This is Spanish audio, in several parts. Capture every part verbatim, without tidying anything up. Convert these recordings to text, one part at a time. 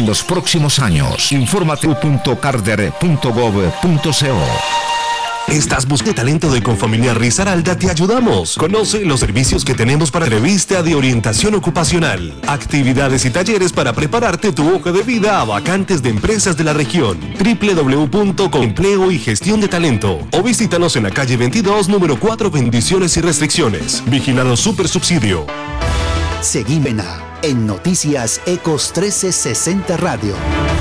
en los próximos años. Infórmate punto carder punto gov punto co. ¿Estás buscando talento de Confamiliar Risaralda? Te ayudamos. Conoce los servicios que tenemos para revista de orientación ocupacional, actividades y talleres para prepararte tu hoja de vida a vacantes de empresas de la región. doble u doble u doble u punto com empleo y gestión de talento. O visítanos en la calle veintidós, número cuatro, Bendiciones y Restricciones. Vigilado Supersubsidio. Seguime en Noticias Ecos trece sesenta Radio.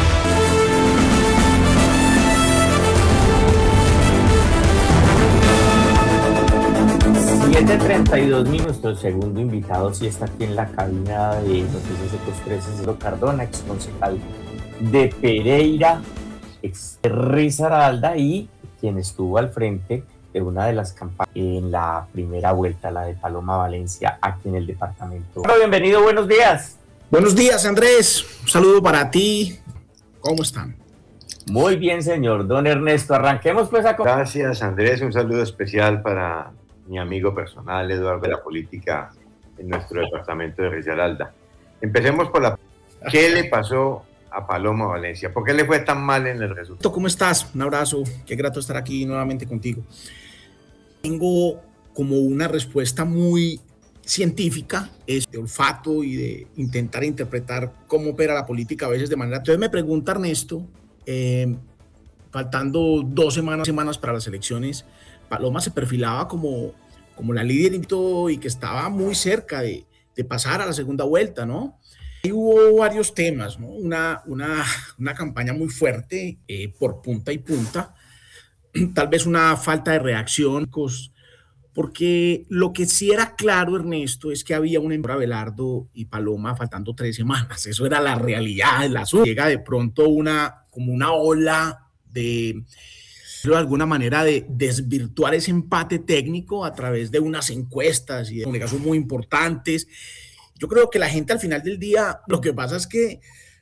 siete treinta y dos minutos, nuestro segundo invitado sí está aquí en la cabina de Noticias Ecos trece, Ciro Cardona, ex concejal de Pereira, ex Risaralda y quien estuvo al frente de una de las campañas en la primera vuelta, la de Paloma Valencia, aquí en el departamento. Bueno, bienvenido, buenos días. Buenos días, Andrés, un saludo para ti, ¿cómo están? Muy bien, señor. Don Ernesto, arranquemos pues a... Gracias, Andrés, un saludo especial para mi amigo personal, Eduardo, de la política en nuestro departamento de Risaralda. Empecemos por la... ¿Qué le pasó a Paloma Valencia? ¿Por qué le fue tan mal en el resultado? ¿Cómo estás? Un abrazo, qué grato estar aquí nuevamente contigo. Tengo como una respuesta muy científica, es de olfato y de intentar interpretar cómo opera la política a veces de manera... Entonces me pregunta Ernesto, eh, faltando dos semanas, semanas para las elecciones, Paloma se perfilaba como, como la líder y que estaba muy cerca de, de pasar a la segunda vuelta, ¿no? Y hubo varios temas, ¿no? Una, una, una campaña muy fuerte eh, por punta y punta, tal vez una falta de reacción, porque lo que sí era claro, Ernesto, es que había una embora Abelardo y Paloma faltando tres semanas. Eso era la realidad del asunto. Llega de pronto una, como una ola de... de alguna manera de desvirtuar ese empate técnico a través de unas encuestas y de comunicación muy importantes. Yo creo que la gente al final del día, lo que pasa es que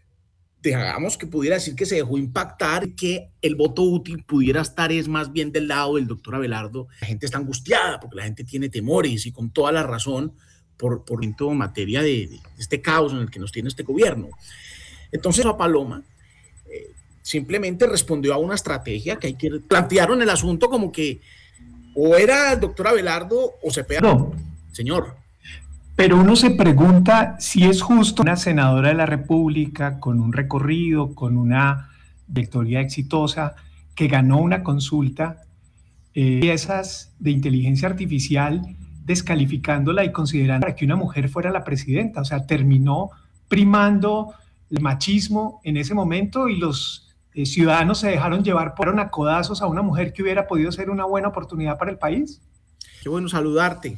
dejamos que pudiera decir que se dejó impactar, que el voto útil pudiera estar es más bien del lado del doctor Abelardo. La gente está angustiada porque la gente tiene temores y con toda la razón por, por en toda materia de, de este caos en el que nos tiene este gobierno. Entonces a Paloma eh, simplemente respondió a una estrategia que hay que plantearon el asunto como que o era el doctor Abelardo o se pega. No. Señor. Pero uno se pregunta si es justo una senadora de la República con un recorrido, con una victoria exitosa, que ganó una consulta, eh, piezas de inteligencia artificial descalificándola y considerando para que una mujer fuera la presidenta. O sea, terminó primando el machismo en ese momento y los eh, ciudadanos se dejaron llevar por a codazos a una mujer que hubiera podido ser una buena oportunidad para el país. Qué bueno saludarte.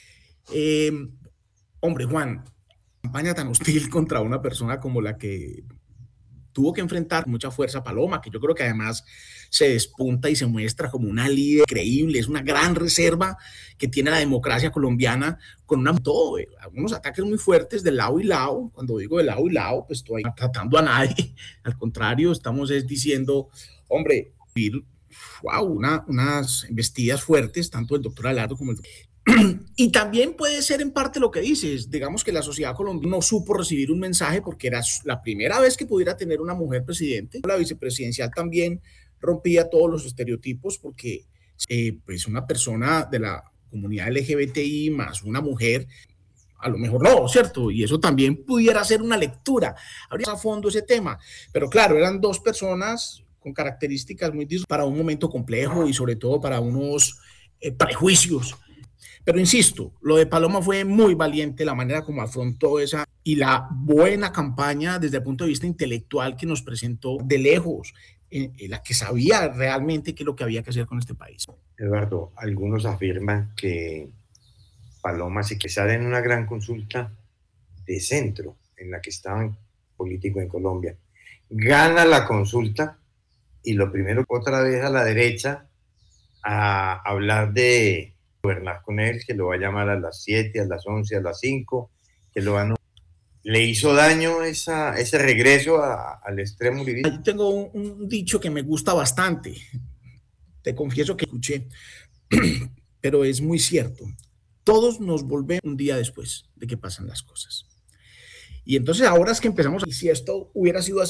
Eh, hombre, Juan, campaña tan hostil contra una persona como la que tuvo que enfrentar con mucha fuerza Paloma, que yo creo que además se despunta y se muestra como una líder creíble, es una gran reserva que tiene la democracia colombiana con una, todo, eh, unos ataques muy fuertes de lado y lado. Cuando digo de lado y lado, pues estoy tratando a nadie, al contrario, estamos es diciendo, hombre, wow, una, unas embestidas fuertes, tanto del doctor Abelardo como el doctor. Y también puede ser en parte lo que dices, digamos que la sociedad colombiana no supo recibir un mensaje porque era la primera vez que pudiera tener una mujer presidente. La vicepresidencial también rompía todos los estereotipos porque eh, pues una persona de la comunidad L G B T I más una mujer, a lo mejor no, ¿cierto? Y eso también pudiera ser una lectura. Habría a fondo ese tema, pero claro, eran dos personas con características muy distintas para un momento complejo y sobre todo para unos eh, prejuicios. Pero insisto, lo de Paloma fue muy valiente, la manera como afrontó esa y la buena campaña desde el punto de vista intelectual que nos presentó de lejos, en, en la que sabía realmente qué es lo que había que hacer con este país. Eduardo, algunos afirman que Paloma sí que sale en una gran consulta de centro, en la que estaban políticos en Colombia, gana la consulta y lo primero otra vez a la derecha a hablar de gobernar con él, que lo va a llamar a las siete, a las once, a las cinco, que lo van a... ¿Le hizo daño esa, ese regreso a, al extremo uribista? Yo tengo un, un dicho que me gusta bastante, te confieso que escuché, pero es muy cierto. Todos nos volvemos un día después de que pasan las cosas. Y entonces ahora es que empezamos a decir, si esto hubiera sido así,